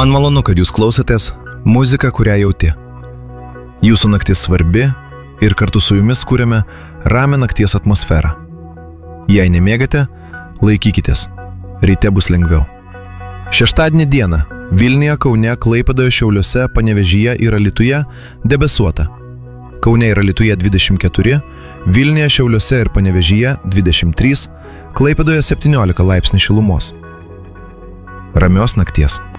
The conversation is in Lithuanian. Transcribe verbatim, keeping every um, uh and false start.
Man malonu, kad jūs klausotės muziką, kurią jauti. Jūsų naktis svarbi ir kartu su jumis kūrėme ramią nakties atmosferą. Jei nemėgate, laikykitės. Ryte bus lengviau. Šeštadienį dieną Vilniuje, Kaune, Klaipėdoje, Šiauliuose, Panevėžyje ir Alytuje debesuota. Kaune ir Alytuje dvidešimt keturi, Vilniuje, Šiauliuose ir Panevėžyje dvidešimt trys, Klaipėdoje septyniolika laipsnių šilumos. Ramios nakties.